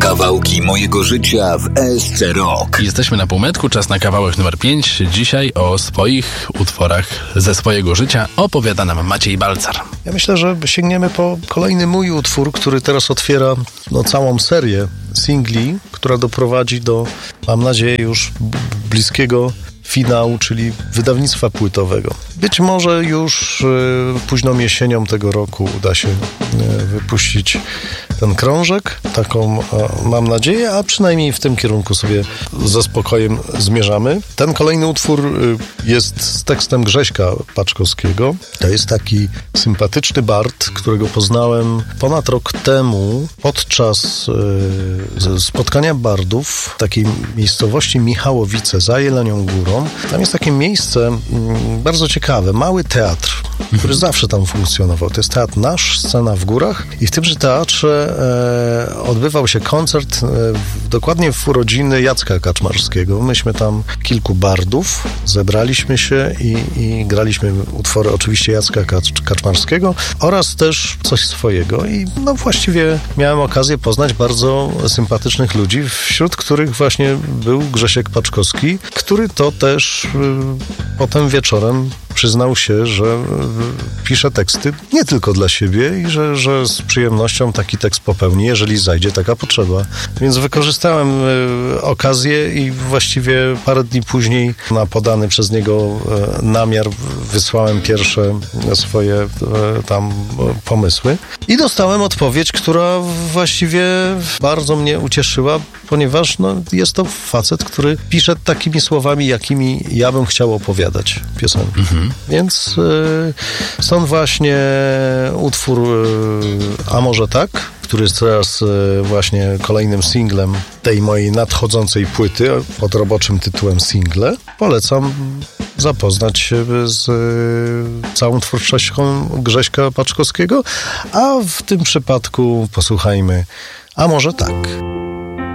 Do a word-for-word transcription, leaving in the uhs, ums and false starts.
Kawałki mojego życia w E S C Rock. Jesteśmy na półmetku, czas na kawałek numer pięć. Dzisiaj o swoich utworach ze swojego życia opowiada nam Maciej Balcar. Ja myślę, że sięgniemy po kolejny mój utwór, który teraz otwiera no, całą serię singli, która doprowadzi do, mam nadzieję, już bliskiego finału, czyli wydawnictwa płytowego. Być może już y, późną jesienią tego roku uda się y, wypuścić ten krążek. Taką y, mam nadzieję, a przynajmniej w tym kierunku sobie ze spokojem zmierzamy. Ten kolejny utwór y, jest z tekstem Grześka Paczkowskiego. To jest taki sympatyczny bard, którego poznałem ponad rok temu podczas y, spotkania bardów w takiej miejscowości Michałowice za Jelenią Górą. Tam jest takie miejsce m, bardzo ciekawe, mały teatr, który zawsze tam funkcjonował. To jest Teatr Nasz, scena w górach i w tymże teatrze e, odbywał się koncert e, w, dokładnie w urodziny Jacka Kaczmarskiego. Myśmy tam kilku bardów, zebraliśmy się i, i graliśmy utwory oczywiście Jacka Kacz, Kaczmarskiego oraz też coś swojego i no właściwie miałem okazję poznać bardzo sympatycznych ludzi, wśród których właśnie był Grzesiek Paczkowski, który to też y, potem wieczorem przyznał się, że y, pisze teksty nie tylko dla siebie i że, że z przyjemnością taki tekst popełni, jeżeli zajdzie taka potrzeba. Więc wykorzystałem y, okazję i właściwie parę dni później na podany przez niego y, namiar wysłałem pierwsze swoje y, tam y, pomysły i dostałem odpowiedź, która właściwie bardzo mnie ucieszyła, ponieważ no, jest to facet, który pisze takimi słowami, jakimi ja bym chciał opowiadać piosenkę. Mhm. Więc y, stąd właśnie utwór y, A może tak, który jest teraz y, właśnie kolejnym singlem tej mojej nadchodzącej płyty pod roboczym tytułem Single. Polecam zapoznać się z y, całą twórczością Grześka Paczkowskiego, a w tym przypadku posłuchajmy A może tak.